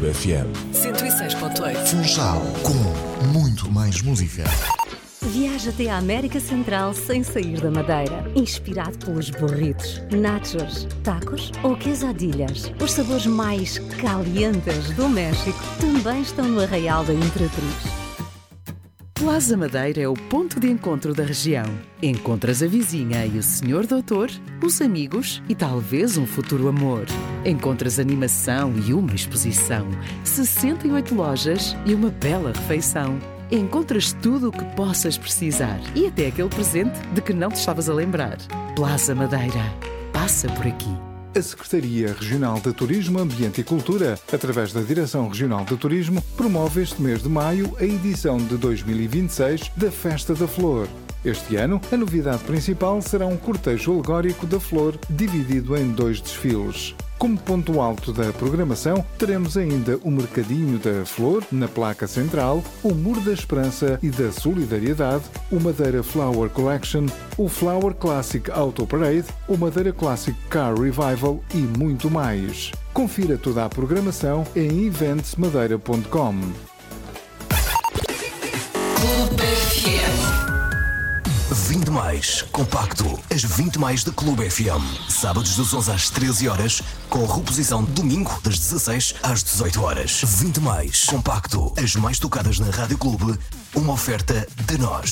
Clube FM 106.8. Funchal, com muito mais música. Viaja até a América Central sem sair da Madeira. Inspirado pelos burritos, nachos, tacos ou quesadillas. Os sabores mais calientes do México também estão no Arraial da Imperatriz. Plaza Madeira é o ponto de encontro da região. Encontras a vizinha e o senhor doutor, os amigos e talvez um futuro amor. Encontras animação e uma exposição, 68 lojas e uma bela refeição. Encontras tudo o que possas precisar e até aquele presente de que não te estavas a lembrar. Plaza Madeira. Passa por aqui. A Secretaria Regional de Turismo, Ambiente e Cultura, através da Direção Regional de Turismo, promove este mês de maio a edição de 2026 da Festa da Flor. Este ano, a novidade principal será um cortejo alegórico da flor, dividido em 2 desfiles. Como ponto alto da programação, teremos ainda o Mercadinho da Flor, na placa central, o Muro da Esperança e da Solidariedade, o Madeira Flower Collection, o Flower Classic Auto Parade, o Madeira Classic Car Revival e muito mais. Confira toda a programação em eventsmadeira.com. Clube FM. 20 mais, compacto, as 20 mais da Clube FM. Sábados das 11 às 13 horas, com reposição domingo das 16 às 18 horas. 20 mais, compacto, as mais tocadas na Rádio Clube, uma oferta de nós.